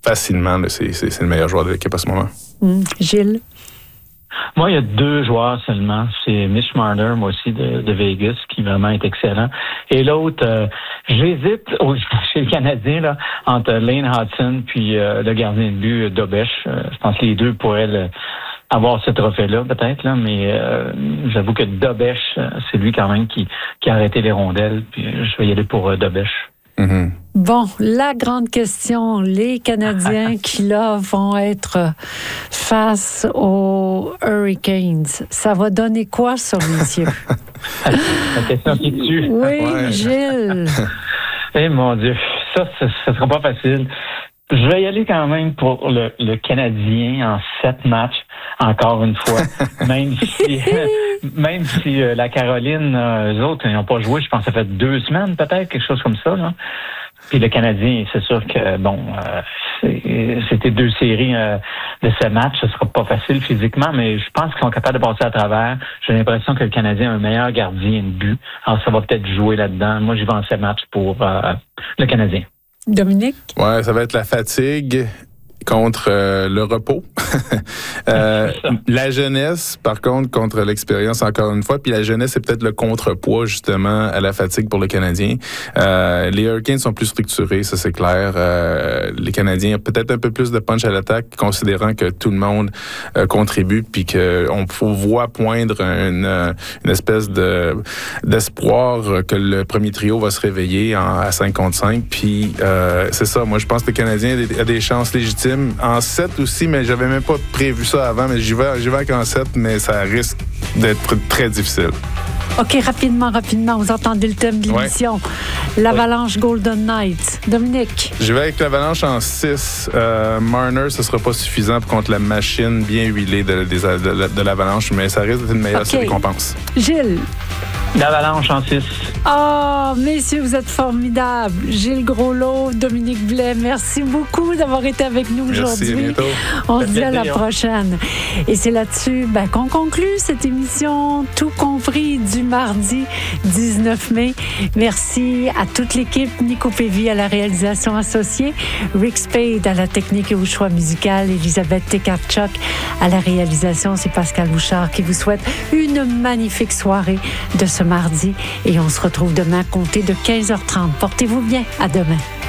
facilement, là, c'est le meilleur joueur de l'équipe à ce moment. Gilles? Moi, il y a 2 joueurs seulement. C'est Mitch Marner, moi aussi, de Vegas, qui vraiment est excellent. Et l'autre, j'hésite chez le Canadien là, entre Lane Hudson puis le gardien de but, Dobeš. Je pense que les deux pourraient avoir ce trophée-là, peut-être, là, mais j'avoue que Dobeš, c'est lui quand même qui a arrêté les rondelles. Puis je vais y aller pour Dobeš. Mm-hmm. Bon, la grande question, les Canadiens qui là vont être face aux Hurricanes, ça va donner quoi ça, messieurs? La question qui tue. Oui, ouais. Gilles. Eh mon Dieu, ça sera pas facile. Je vais y aller quand même pour le Canadien en 7 matchs, encore une fois. même si la Caroline, eux autres, ils n'ont pas joué, je pense que ça fait 2 semaines peut-être, quelque chose comme ça, là. Puis le Canadien, c'est sûr que, c'était 2 séries de ce match. Ce sera pas facile physiquement, mais je pense qu'ils sont capables de passer à travers. J'ai l'impression que le Canadien a un meilleur gardien de but. Alors, ça va peut-être jouer là-dedans. Moi, j'y vais en 7 matchs pour le Canadien. Dominique? Ouais, ça va être la fatigue contre le repos. La jeunesse, par contre, contre l'expérience, encore une fois. Puis la jeunesse, c'est peut-être le contrepoids, justement, à la fatigue pour le Canadien. Les Hurricanes sont plus structurés, ça c'est clair. Les Canadiens ont peut-être un peu plus de punch à l'attaque, considérant que tout le monde contribue, puis qu'on voit poindre une espèce d'espoir que le premier trio va se réveiller à 5 contre 5. Puis c'est ça, moi je pense que le Canadien a des chances légitimes. En 7 aussi, mais j'avais même pas prévu ça avant, mais j'y vais qu'en 7, mais ça risque d'être très difficile. OK, rapidement, vous entendez le thème de l'émission. Ouais. L'Avalanche Golden Knights. Dominique? Je vais avec l'Avalanche en 6. Marner, ce sera pas suffisant contre la machine bien huilée de l'Avalanche, mais ça risque d'être une meilleure récompense. Gilles? L'Avalanche en 6. Oh, messieurs, vous êtes formidables. Gilles Groslot, Dominique Blais, merci beaucoup d'avoir été avec nous aujourd'hui. Merci, à bientôt. On se dit à la prochaine. Et c'est là-dessus qu'on conclut cette émission Tout compris du mardi 19 mai. Merci à toute l'équipe. Nico Pévy à la réalisation associée, Rick Spade à la technique et au choix musical, Elisabeth Tekarchuk à la réalisation. C'est Pascal Bouchard qui vous souhaite une magnifique soirée de ce mardi et on se retrouve demain compté de 15h30. Portez-vous bien. À demain.